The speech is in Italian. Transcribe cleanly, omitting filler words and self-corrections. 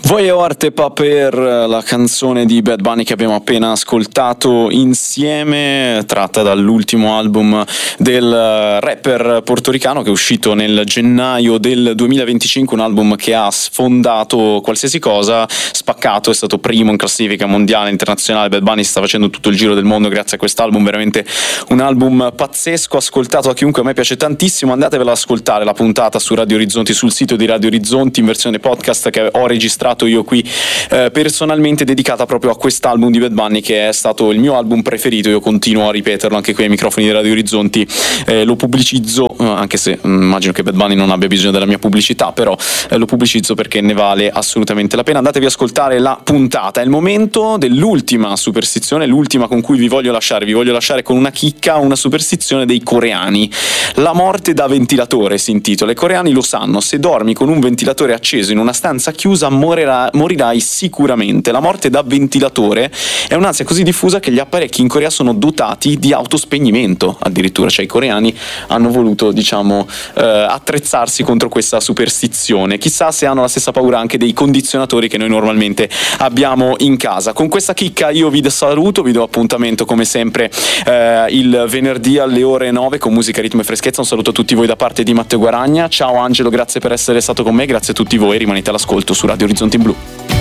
Voi Orte Paper, la canzone di Bad Bunny che abbiamo appena ascoltato insieme, tratta dall'ultimo album del rapper portoricano che è uscito nel gennaio del 2025, un album che ha sfondato qualsiasi cosa, spaccato, è stato primo in classifica mondiale, internazionale. Bad Bunny sta facendo tutto il giro del mondo grazie a quest'album, veramente un album pazzesco, ascoltato da chiunque, a me piace tantissimo, andatevela ad ascoltare la puntata su Radio Orizzonti, sul sito di Radio Orizzonti in versione podcast che ho registrato io qui personalmente, dedicata proprio a quest'album di Bad Bunny che è stato il mio album preferito. Io continuo a ripeterlo anche qui ai microfoni di Radio Orizzonti, lo pubblicizzo, anche se immagino che Bad Bunny non abbia bisogno della mia pubblicità, però lo pubblicizzo perché ne vale assolutamente la pena. Andatevi ad ascoltare la puntata. È il momento dell'ultima superstizione, l'ultima con cui vi voglio lasciare con una chicca, una superstizione dei coreani. La morte da ventilatore si intitola. I coreani lo sanno: se dormi con un ventilatore acceso in una stanza chiusa morirai sicuramente. La morte da ventilatore è un'ansia così diffusa che gli apparecchi in Corea sono dotati di autospegnimento, addirittura, cioè i coreani hanno voluto, attrezzarsi contro questa superstizione. Chissà se hanno la stessa paura anche dei condizionatori che noi normalmente abbiamo in casa. Con questa chicca io vi saluto, vi do appuntamento come sempre il venerdì alle ore 9 con musica, ritmo e freschezza. Un saluto a tutti voi da parte di Matteo Guaragna. Ciao Angelo, grazie per essere stato con me, grazie a tutti voi, rimanete all'ascolto su Radio Orizzonti in Blu.